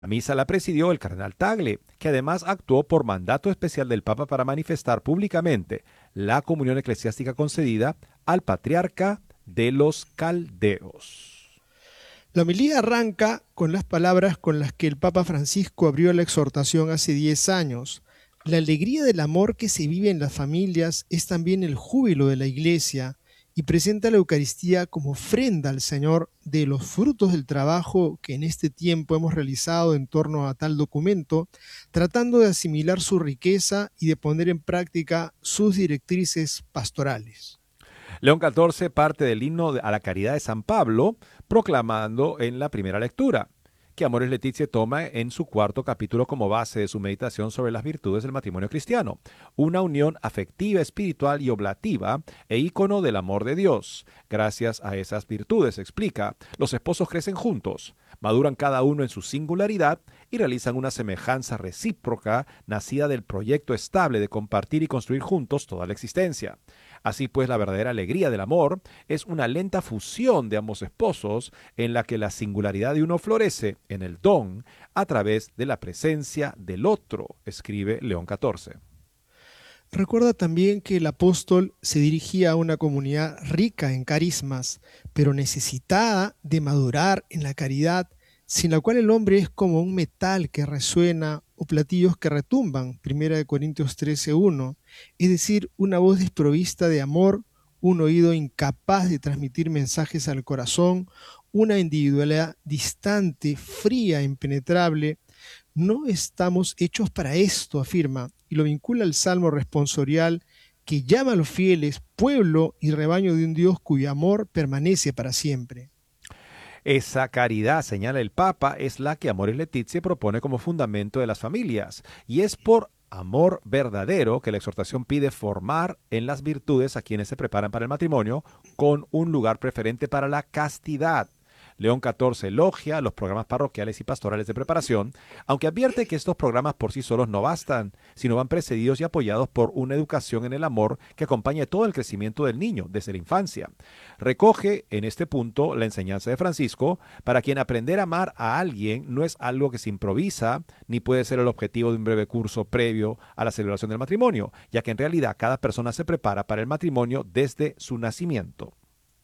La misa la presidió el cardenal Tagle, que además actuó por mandato especial del Papa para manifestar públicamente la comunión eclesiástica concedida al patriarca de los caldeos. La homilía arranca con las palabras con las que el Papa Francisco abrió la exhortación hace 10 años. La alegría del amor que se vive en las familias es también el júbilo de la Iglesia y presenta la Eucaristía como ofrenda al Señor de los frutos del trabajo que en este tiempo hemos realizado en torno a tal documento, tratando de asimilar su riqueza y de poner en práctica sus directrices pastorales. León XIV parte del himno a la caridad de San Pablo, proclamando en la primera lectura, que Amoris Laetitia toma en su cuarto capítulo como base de su meditación sobre las virtudes del matrimonio cristiano, una unión afectiva, espiritual y oblativa e ícono del amor de Dios. Gracias a esas virtudes, explica, los esposos crecen juntos, maduran cada uno en su singularidad y realizan una semejanza recíproca nacida del proyecto estable de compartir y construir juntos toda la existencia. Así pues, la verdadera alegría del amor es una lenta fusión de ambos esposos en la que la singularidad de uno florece en el don a través de la presencia del otro, escribe León XIV. Recuerda también que el apóstol se dirigía a una comunidad rica en carismas, pero necesitada de madurar en la caridad, sin la cual el hombre es como un metal que resuena o platillos que retumban, 1 Corintios 13:1, es decir, una voz desprovista de amor, un oído incapaz de transmitir mensajes al corazón, una individualidad distante, fría, impenetrable. No estamos hechos para esto, afirma, y lo vincula al Salmo responsorial que llama a los fieles pueblo y rebaño de un Dios cuyo amor permanece para siempre. Esa caridad, señala el Papa, es la que Amoris Laetitia propone como fundamento de las familias, y es por amor verdadero que la exhortación pide formar en las virtudes a quienes se preparan para el matrimonio con un lugar preferente para la castidad. León XIV elogia los programas parroquiales y pastorales de preparación, aunque advierte que estos programas por sí solos no bastan, sino van precedidos y apoyados por una educación en el amor que acompañe todo el crecimiento del niño desde la infancia. Recoge en este punto la enseñanza de Francisco, para quien aprender a amar a alguien no es algo que se improvisa, ni puede ser el objetivo de un breve curso previo a la celebración del matrimonio, ya que en realidad cada persona se prepara para el matrimonio desde su nacimiento.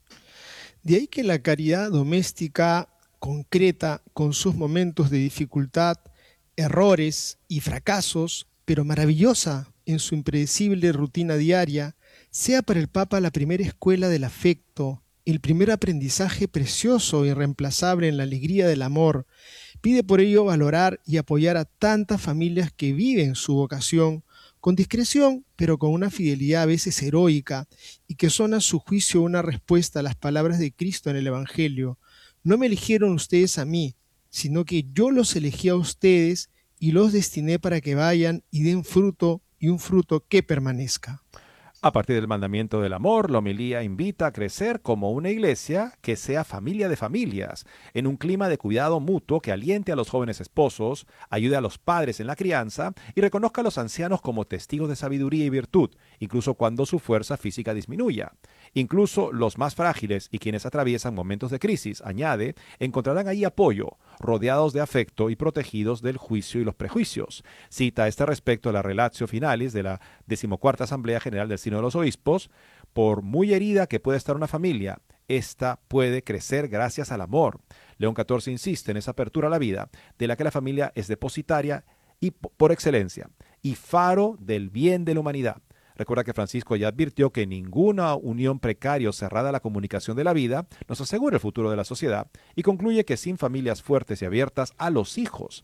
De ahí que la caridad doméstica concreta, con sus momentos de dificultad, errores y fracasos, pero maravillosa en su impredecible rutina diaria, sea para el Papa la primera escuela del afecto, el primer aprendizaje precioso e irreemplazable en la alegría del amor. Pide por ello valorar y apoyar a tantas familias que viven su vocación con discreción, pero con una fidelidad a veces heroica, y que son a su juicio una respuesta a las palabras de Cristo en el Evangelio. No me eligieron ustedes a mí, sino que yo los elegí a ustedes y los destiné para que vayan y den fruto, y un fruto que permanezca. A partir del mandamiento del amor, la homilía invita a crecer como una iglesia que sea familia de familias, en un clima de cuidado mutuo que aliente a los jóvenes esposos, ayude a los padres en la crianza y reconozca a los ancianos como testigos de sabiduría y virtud, incluso cuando su fuerza física disminuya. Incluso los más frágiles y quienes atraviesan momentos de crisis, añade, encontrarán ahí apoyo, rodeados de afecto y protegidos del juicio y los prejuicios. Cita a este respecto la Relatio Finalis de la 14ª Asamblea General del Sínodo de los Obispos: por muy herida que pueda estar una familia, esta puede crecer gracias al amor. León XIV insiste en esa apertura a la vida, de la que la familia es depositaria y por excelencia, y faro del bien de la humanidad. Recuerda que Francisco ya advirtió que ninguna unión precaria o cerrada a la comunicación de la vida nos asegura el futuro de la sociedad, y concluye que sin familias fuertes y abiertas a los hijos,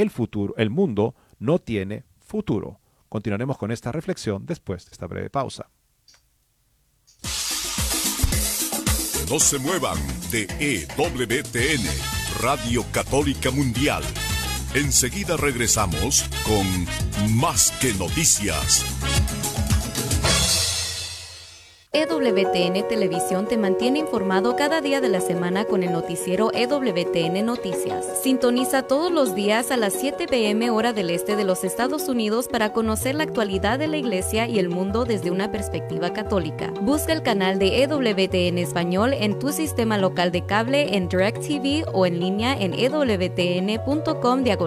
el mundo no tiene futuro. Continuaremos con esta reflexión después de esta breve pausa. No se muevan de EWTN, Radio Católica Mundial. Enseguida regresamos con Más que Noticias. EWTN Televisión te mantiene informado cada día de la semana con el noticiero EWTN Noticias. Sintoniza todos los días a las 7 p.m. hora del este de los Estados Unidos para conocer la actualidad de la Iglesia y el mundo desde una perspectiva católica. Busca el canal de EWTN Español en tu sistema local de cable, en DirecTV o en línea en ewtn.com/.